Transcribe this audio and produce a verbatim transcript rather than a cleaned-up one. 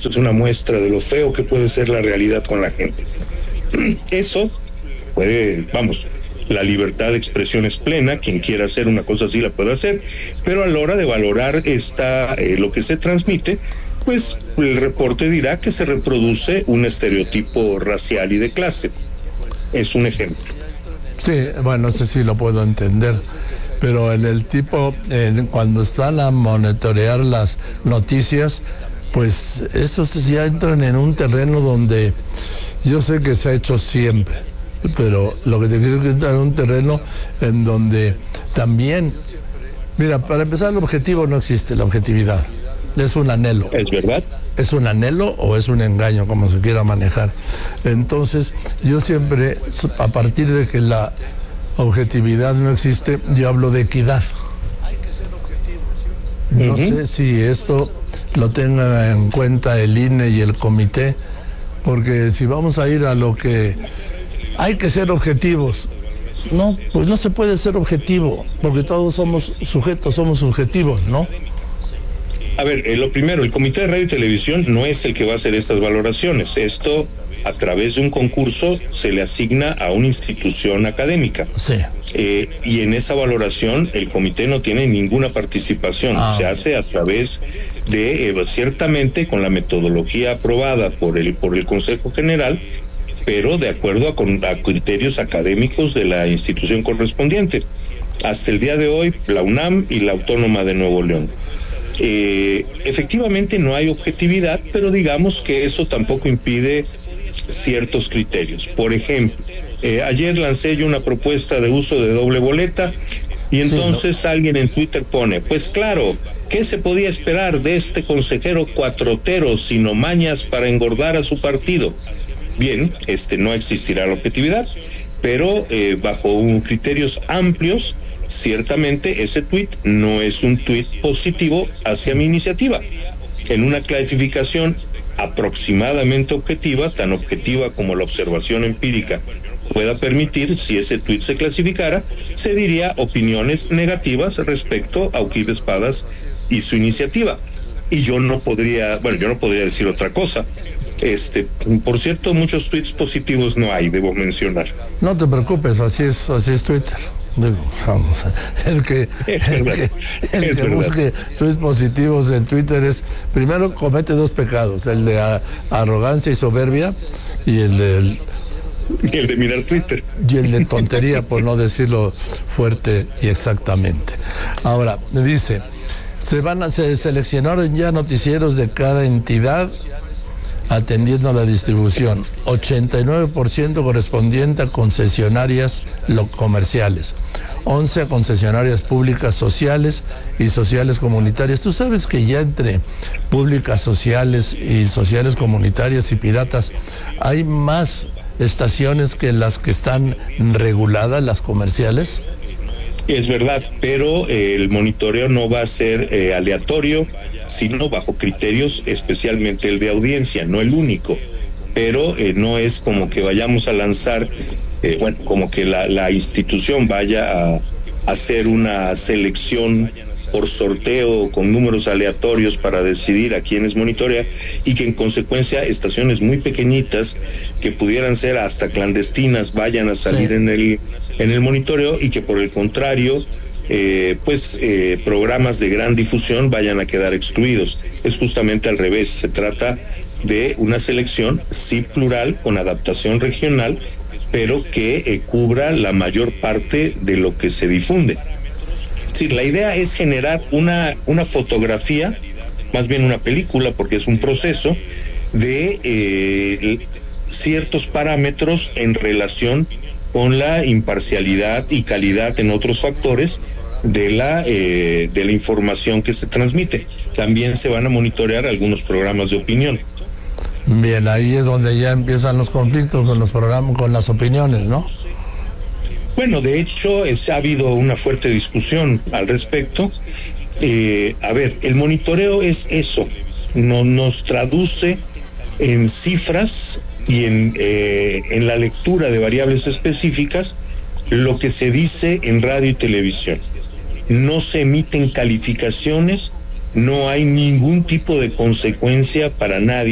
esto es una muestra de lo feo que puede ser la realidad con la gente. Eso puede, vamos, la libertad de expresión es plena, quien quiera hacer una cosa así la puede hacer, pero a la hora de valorar esta, eh, lo que se transmite, pues el reporte dirá que se reproduce un estereotipo racial y de clase. Es un ejemplo. Sí, bueno, no sé si lo puedo entender, pero en el tipo, eh, cuando están a monitorear las noticias, pues esos ya entran en un terreno donde yo sé que se ha hecho siempre, pero lo que te quiero es que entra en un terreno en donde también, mira, para empezar, el objetivo no existe, la objetividad. Es un anhelo. ¿Es verdad? ¿Es un anhelo o es un engaño, como se quiera manejar? Entonces, yo siempre, a partir de que la objetividad no existe, yo hablo de equidad. No uh-huh. sé si esto lo tenga en cuenta el I N E y el comité, porque si vamos a ir a lo que hay que ser objetivos, no, pues no se puede ser objetivo, porque todos somos sujetos, somos subjetivos, ¿no? A ver, eh, lo primero, el Comité de Radio y Televisión no es el que va a hacer estas valoraciones. Esto, a través de un concurso, se le asigna a una institución académica. Sí. Eh, y en esa valoración, el comité no tiene ninguna participación. Ah. Se hace a través de, eh, ciertamente, con la metodología aprobada por el, por el Consejo General, pero de acuerdo a, con, a criterios académicos de la institución correspondiente. Hasta el día de hoy, la UNAM y la Autónoma de Nuevo León. Eh, efectivamente no hay objetividad, pero digamos que eso tampoco impide ciertos criterios. Por ejemplo, eh, ayer lancé yo una propuesta de uso de doble boleta y entonces sí, ¿no? Alguien en Twitter pone, pues claro, ¿qué se podía esperar de este consejero cuatrotero sino mañas para engordar a su partido? Bien, este no existirá la objetividad, pero eh, bajo un criterios amplios, ciertamente ese tuit no es un tuit positivo hacia mi iniciativa. En una clasificación aproximadamente objetiva, tan objetiva como la observación empírica pueda permitir, si ese tuit se clasificara, se diría opiniones negativas respecto a Ujib Espadas y su iniciativa. Y yo no podría, bueno, yo no podría decir otra cosa. Este, por cierto, muchos tweets positivos no hay, debo mencionar. No te preocupes, así es, así es Twitter. Vamos, el que, el que, el que busque tweets positivos en Twitter es, primero comete dos pecados, el de a, arrogancia y soberbia y el de y el de mirar Twitter y el de tontería, por no decirlo fuerte y exactamente. Ahora dice, se van a se seleccionaron ya noticieros de cada entidad atendiendo a la distribución, ochenta y nueve por ciento correspondiente a concesionarias comerciales, once a concesionarias públicas sociales y sociales comunitarias. Tú sabes que ya entre públicas sociales y sociales comunitarias y piratas hay más estaciones que las que están reguladas, las comerciales. Es verdad, pero eh, el monitoreo no va a ser eh, aleatorio, sino bajo criterios, especialmente el de audiencia, no el único, pero eh, no es como que vayamos a lanzar, eh, bueno, como que la, la institución vaya a, a hacer una selección por sorteo con números aleatorios para decidir a quiénes monitorea y que en consecuencia estaciones muy pequeñitas que pudieran ser hasta clandestinas vayan a salir sí. en el en el monitoreo y que por el contrario eh, pues eh, programas de gran difusión vayan a quedar excluidos. Es justamente al revés, se trata de una selección sí plural con adaptación regional, pero que eh, cubra la mayor parte de lo que se difunde. Es decir, la idea es generar una, una fotografía, más bien una película, porque es un proceso de eh, ciertos parámetros en relación con la imparcialidad y calidad en otros factores de la eh, de la información que se transmite. También se van a monitorear algunos programas de opinión. Bien, ahí es donde ya empiezan los conflictos con los programas, con las opiniones, ¿no? Bueno, de hecho, es, ha habido una fuerte discusión al respecto. Eh, a ver, el monitoreo es eso, no, nos traduce en cifras y en, eh, en la lectura de variables específicas lo que se dice en radio y televisión. No se emiten calificaciones, no hay ningún tipo de consecuencia para nadie.